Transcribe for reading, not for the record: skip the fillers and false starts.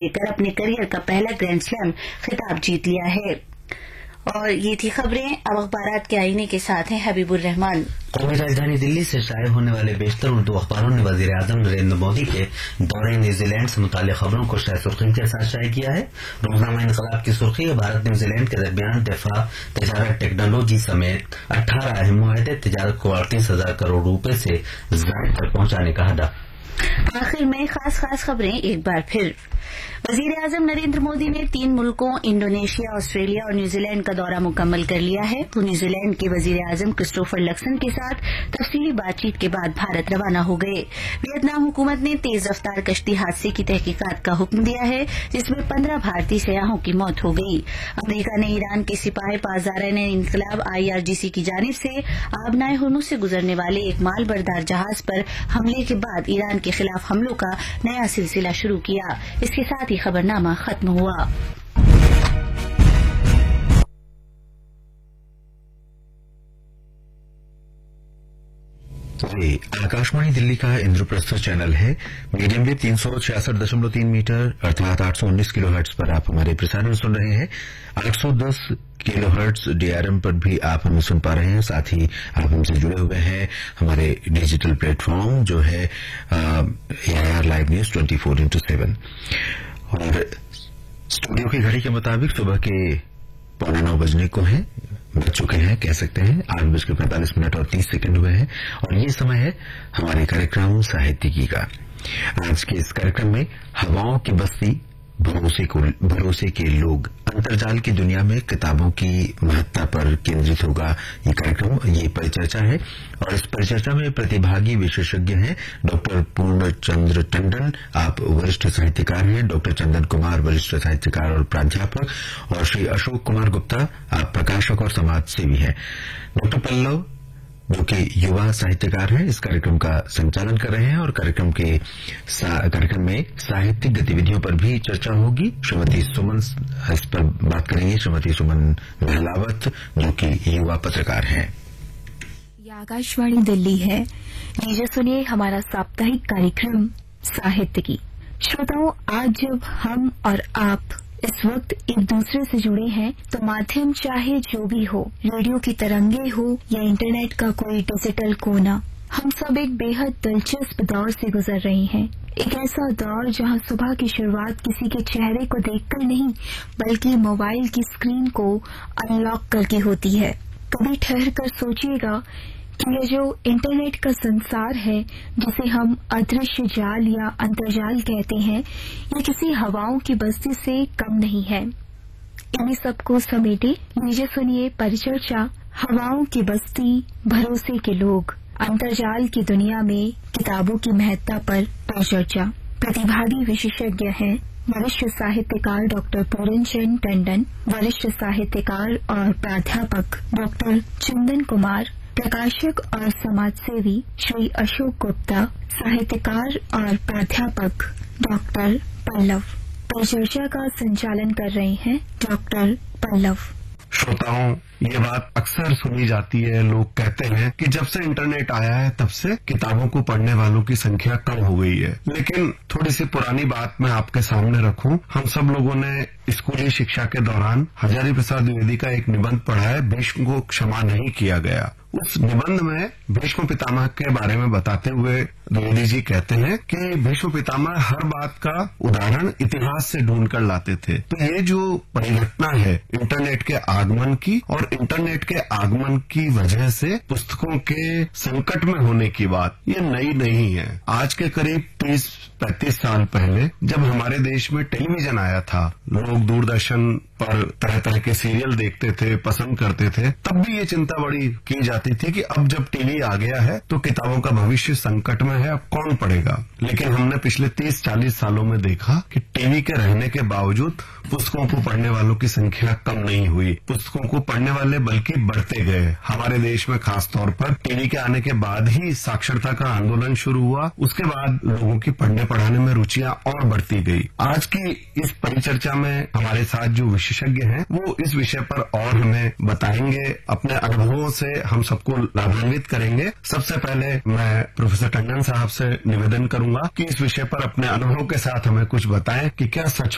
लेकर अपने करियर का पहला ग्रैंड स्लैम खिताब जीत लिया है। और ये थी खबरें। अब अखबारात के आईने के साथ हैं हबीबुर रहमान। कौमी राजधानी दिल्ली से शाये होने वाले बेशतर उर्दू अखबारों ने वजीर आजम नरेंद्र मोदी के दौरे न्यूजीलैंड से मुताल्लिक खबरों को शाये सुर्खी के साथ शाये किया है। रोजनामा इनकलाब की सुर्खी है, भारत न्यूजीलैंड के दरमियान दिफा, तजारत, टेक्नोलॉजी समेत 18 अहम मुआहदे, तजारत को 38,000 करोड़ रुपए से जायद तक पहुंचाने का हदफ। आखिर में खास खबरें एक बार फिर। वजीर आजम नरेंद्र मोदी ने 3 मुल्कों इंडोनेशिया, ऑस्ट्रेलिया और न्यूजीलैंड का दौरा मुकम्मल कर लिया है। वो न्यूजीलैंड के वजीर आजम क्रिस्टोफर लक्सन के साथ तफसीली बातचीत के बाद भारत रवाना हो गए। वियतनाम हुकूमत ने तेज रफ्तार कश्ती हादसे की तहकीकात का हुक्म दिया है, जिसमें 15 भारतीय सयाहों की मौत हो गई। अमरीका ने ईरान के सिपाही पासदारान इनकलाब IRGC की जानिब से आबनाए हुर्मुज से गुजरने वाले एक माल बरदार जहाज पर हमले के बाद ईरान के खिलाफ हमलों का नया सिलसिला शुरू किया। इसके साथ ही खबरनामा खत्म हुआ। आकाशवाणी दिल्ली का इंद्रप्रस्थ चैनल है। मीडियम वेव 366.3 मीटर अर्थात 819 किलोहर्ट्ज पर आप हमारे प्रसारण सुन रहे हैं। 810 किलोहर्ट्ज DRM पर भी आप हमें सुन पा रहे हैं। साथ ही आप हमसे जुड़े हुए हैं हमारे डिजिटल प्लेटफॉर्म जो है AIR लाइव न्यूज 24/7। और स्टूडियो की घड़ी के मुताबिक सुबह के 8:45 बजने को है, बज चुके हैं, कह सकते हैं 8:45 और 30 हुए हैं। और ये समय है हमारे कार्यक्रम साहित्यिकी का। आज के इस कार्यक्रम में हवाओं की बस्ती, भरोसे के लोग, अंतर्जाल की दुनिया में किताबों की महत्ता पर केंद्रित होगा ये कार्यक्रम। ये परिचर्चा है और इस परिचर्चा में प्रतिभागी विशेषज्ञ हैं डॉक्टर पूर्णचंद्र टंडन, आप वरिष्ठ साहित्यकार हैं, डॉक्टर चंदन कुमार वरिष्ठ साहित्यकार और प्राध्यापक, और श्री अशोक कुमार गुप्ता, आप प्रकाशक और समाज सेवी हैं। डॉक्टर पल्लव जो कि युवा साहित्यकार हैं, इस कार्यक्रम का संचालन कर रहे हैं और कार्यक्रम में साहित्यिक गतिविधियों पर भी चर्चा होगी। श्रीमती सुमन इस पर बात करेंगे, श्रीमती सुमन महलावत जो कि युवा पत्रकार हैं। यह आकाशवाणी दिल्ली है। लीजिए सुनिए हमारा साप्ताहिक कार्यक्रम साहित्य की। श्रोताओं, आज जब हम और आप इस वक्त एक दूसरे से जुड़े हैं तो माध्यम चाहे जो भी हो, रेडियो की तरंगे हो या इंटरनेट का कोई डिजिटल कोना, हम सब एक बेहद दिलचस्प दौर से गुजर रहे हैं। एक ऐसा दौर जहां सुबह की शुरुआत किसी के चेहरे को देखकर नहीं बल्कि मोबाइल की स्क्रीन को अनलॉक करके होती है। कभी ठहर कर सोचिएगा कि यह जो इंटरनेट का संसार है, जिसे हम अदृश्य जाल या अंतर्जाल कहते हैं, ये किसी हवाओं की बस्ती से कम नहीं है। इन्हीं सबको समेटे लीजिए सुनिए परिचर्चा हवाओं की बस्ती, भरोसे के लोग, अंतर्जाल की दुनिया में किताबों की महत्ता पर परिचर्चा। प्रतिभागी विशेषज्ञ हैं वरिष्ठ साहित्यकार डॉक्टर पूर्णचंद टंडन, वरिष्ठ साहित्यकार और प्राध्यापक डॉक्टर चंदन कुमार, प्रकाशक और समाजसेवी श्री अशोक गुप्ता, साहित्यकार और प्राध्यापक डॉक्टर पल्लव। परिचर्चा का संचालन कर रहे हैं डॉक्टर पल्लव। श्रोताओं, ये बात अक्सर सुनी जाती है, लोग कहते हैं कि जब से इंटरनेट आया है तब से किताबों को पढ़ने वालों की संख्या कम हो गई है। लेकिन थोड़ी सी पुरानी बात मैं आपके सामने रखूं, हम सब लोगों ने स्कूली शिक्षा के दौरान हजारी प्रसाद द्विवेदी का एक निबंध पढ़ा है, भीष्म को क्षमा नहीं किया गया। उस निबंध में भीष्म पितामह के बारे में बताते हुए द्विवेदी जी कहते हैं कि भीष्म पितामह हर बात का उदाहरण इतिहास से ढूंढ कर लाते थे। तो ये जो परिघटना है इंटरनेट के आगमन की और इंटरनेट के आगमन की वजह से पुस्तकों के संकट में होने की बात, ये नई नहीं है। आज के करीब 30-35 साल पहले जब हमारे देश में टेलीविजन आया था, लोग दूरदर्शन पर तरह तरह के सीरियल देखते थे, पसंद करते थे, तब भी ये चिंता बड़ी की जाती थी कि अब जब टीवी आ गया है तो किताबों का भविष्य संकट में है, अब कौन पढ़ेगा। लेकिन हमने पिछले 30-40 सालों में देखा कि टीवी के रहने के बावजूद पुस्तकों को पढ़ने वालों की संख्या कम नहीं हुई, पुस्तकों को पढ़ने वाले बल्कि बढ़ते गए। हमारे देश में खासतौर पर टीवी के आने के बाद ही साक्षरता का आंदोलन शुरू हुआ, उसके बाद लोगों की पढ़ने पढ़ाने में रुचियां और बढ़ती गई। आज की इस परिचर्चा में हमारे साथ जो विशेषज्ञ हैं वो इस विषय पर और हमें बताएंगे, अपने अनुभवों से हम सबको लाभान्वित करेंगे। सबसे पहले मैं प्रोफेसर टंडन साहब से निवेदन करूंगा कि इस विषय पर अपने अनुभव के साथ हमें कुछ बताएं कि क्या सच